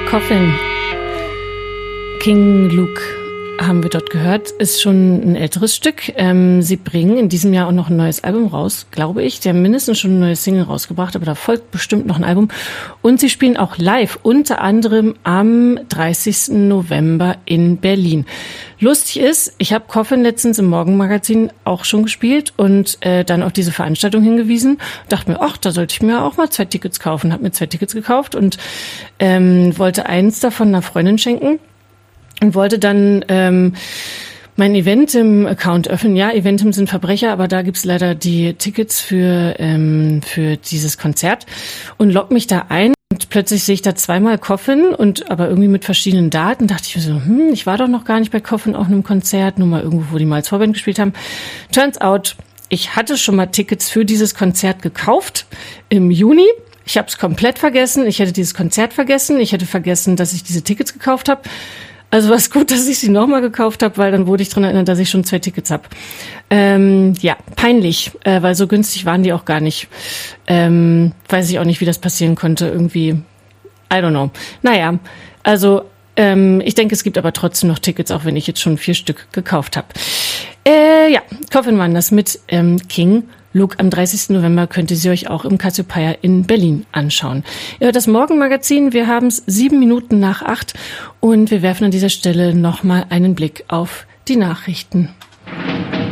Coffin. King Luke haben wir dort gehört. Ist schon ein älteres Stück. Sie bringen in diesem Jahr auch noch ein neues Album raus, glaube ich. Sie haben mindestens schon eine neue Single rausgebracht, aber da folgt bestimmt noch ein Album. Und sie spielen auch live, unter anderem am 30. November in Berlin. Lustig ist, ich habe Coffin letztens im Morgenmagazin auch schon gespielt und dann auf diese Veranstaltung hingewiesen. Dachte mir, ach, da sollte ich mir auch mal 2 Tickets kaufen. Habe mir 2 Tickets gekauft und wollte eins davon einer Freundin schenken. Und wollte dann mein Eventim-Account öffnen. Ja, Eventim sind Verbrecher, aber da gibt's leider die Tickets für dieses Konzert und log mich da ein. Und plötzlich sehe ich da zweimal Coffin und aber irgendwie mit verschiedenen Daten. Dachte ich mir so, ich war doch noch gar nicht bei Coffin auf einem Konzert, nur mal irgendwo, wo die mal als Vorband gespielt haben. Turns out, ich hatte schon mal Tickets für dieses Konzert gekauft im Juni. Ich habe es komplett vergessen. Ich hätte dieses Konzert vergessen. Ich hätte vergessen, dass ich diese Tickets gekauft habe. Also war es gut, dass ich sie nochmal gekauft habe, weil dann wurde ich dran erinnert, dass ich schon 2 Tickets habe. Ja, peinlich, weil so günstig waren die auch gar nicht. Weiß ich auch nicht, wie das passieren konnte. Irgendwie, I don't know. Naja, also ich denke, es gibt aber trotzdem noch Tickets, auch wenn ich jetzt schon 4 Stück gekauft habe. Ja, Coffin waren das mit King Luke. Am 30. November könnt ihr sie euch auch im Cassiopeia in Berlin anschauen. Ihr hört das Morgenmagazin. Wir haben es 7 Minuten nach 8 und wir werfen an dieser Stelle nochmal einen Blick auf die Nachrichten.